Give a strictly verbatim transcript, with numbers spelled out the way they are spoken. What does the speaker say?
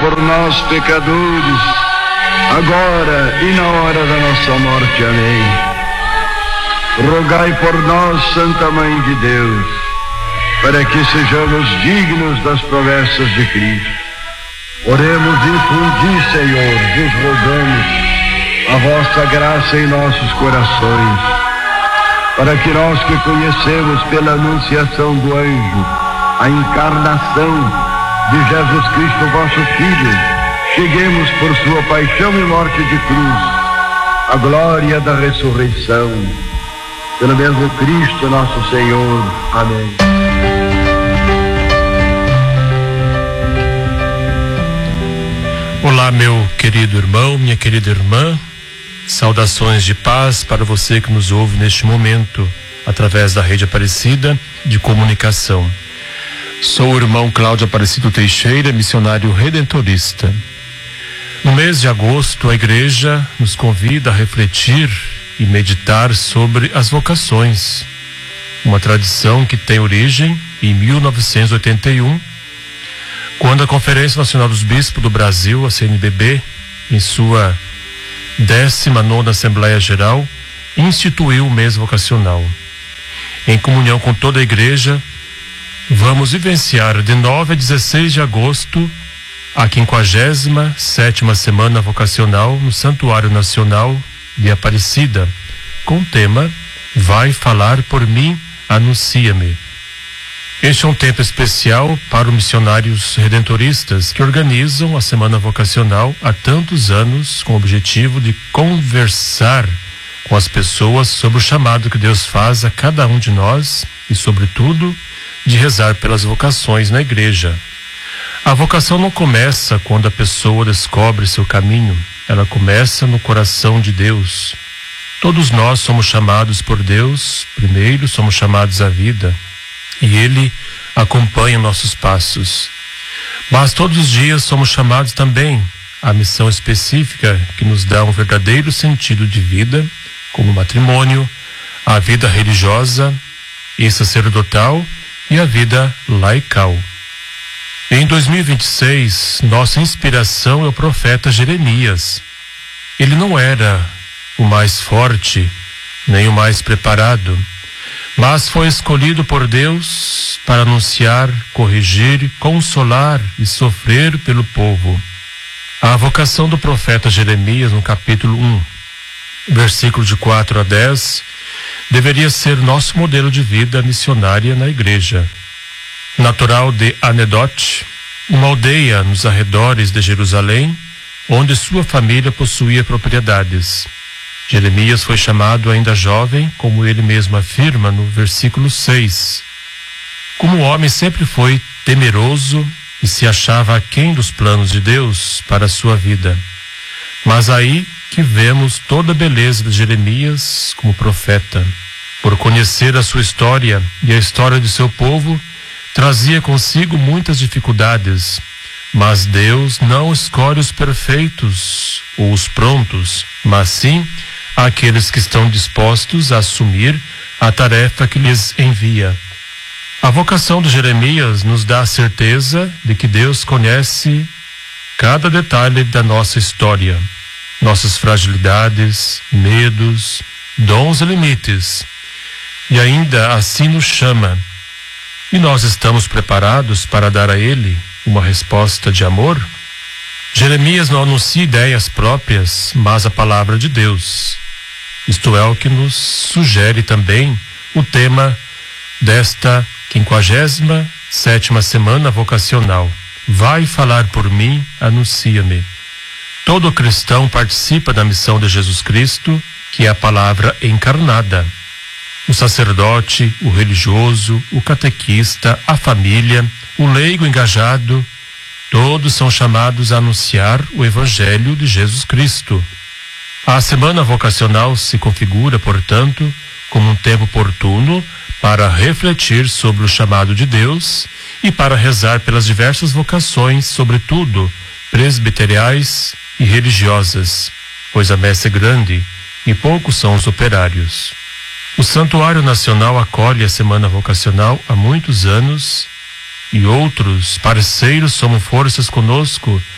por nós, pecadores, agora e na hora da nossa morte. Amém. Rogai por nós, Santa Mãe de Deus, para que sejamos dignos das promessas de Cristo. Oremos e fundi, Senhor, vos rogamos a vossa graça em nossos corações, para que nós que conhecemos pela anunciação do anjo a encarnação de Jesus Cristo, vosso Filho, cheguemos por sua paixão e morte de cruz à glória da ressurreição. Pelo mesmo Cristo nosso Senhor. Amém. Olá, meu querido irmão, minha querida irmã. Saudações de paz para você que nos ouve neste momento, através da Rede Aparecida de Comunicação. Sou o irmão Cláudio Aparecido Teixeira, missionário redentorista. No mês de agosto, a Igreja nos convida a refletir e meditar sobre as vocações, uma tradição que tem origem em mil novecentos e oitenta e um, quando a Conferência Nacional dos Bispos do Brasil, a C N B B, em sua décima nona Assembleia Geral, instituiu o mês vocacional. Em comunhão com toda a Igreja, vamos vivenciar de nove a dezesseis de agosto a quinquagésima sétima Semana Vocacional no Santuário Nacional de Aparecida, com o tema Vai falar por mim, anuncia-me. Este é um tempo especial para os missionários redentoristas que organizam a Semana Vocacional há tantos anos com o objetivo de conversar com as pessoas sobre o chamado que Deus faz a cada um de nós e, sobretudo, de rezar pelas vocações na Igreja. A vocação não começa quando a pessoa descobre seu caminho, ela começa no coração de Deus. Todos nós somos chamados por Deus, primeiro somos chamados à vida, e Ele acompanha nossos passos. Mas todos os dias somos chamados também à missão específica que nos dá um verdadeiro sentido de vida, como o matrimônio, a vida religiosa e sacerdotal e a vida laical. Em dois mil e vinte e seis, nossa inspiração é o profeta Jeremias. Ele não era o mais forte, nem o mais preparado, mas foi escolhido por Deus para anunciar, corrigir, consolar e sofrer pelo povo. A vocação do profeta Jeremias, no capítulo um, versículo de quatro a dez, deveria ser nosso modelo de vida missionária na Igreja. Natural de Anedote, uma aldeia nos arredores de Jerusalém, onde sua família possuía propriedades. Jeremias foi chamado ainda jovem, como ele mesmo afirma no versículo seis. Como o homem sempre foi temeroso e se achava aquém dos planos de Deus para a sua vida. Mas aí que vemos toda a beleza de Jeremias como profeta. Por conhecer a sua história e a história de seu povo, trazia consigo muitas dificuldades, mas Deus não escolhe os perfeitos ou os prontos, mas sim aqueles que estão dispostos a assumir a tarefa que lhes envia. A vocação de Jeremias nos dá a certeza de que Deus conhece cada detalhe da nossa história, nossas fragilidades, medos, dons e limites, e ainda assim nos chama. E nós estamos preparados para dar a Ele uma resposta de amor? Jeremias não anuncia ideias próprias, mas a palavra de Deus. Isto é o que nos sugere também o tema desta quinquagésima sétima Semana Vocacional. Vai falar por mim, anuncia-me. Todo cristão participa da missão de Jesus Cristo, que é a palavra encarnada. O sacerdote, o religioso, o catequista, a família, o leigo engajado, todos são chamados a anunciar o Evangelho de Jesus Cristo. A Semana Vocacional se configura, portanto, como um tempo oportuno para refletir sobre o chamado de Deus e para rezar pelas diversas vocações, sobretudo presbiteriais e religiosas, pois a messe é grande e poucos são os operários. O Santuário Nacional acolhe a Semana Vocacional há muitos anos e outros parceiros somam forças conosco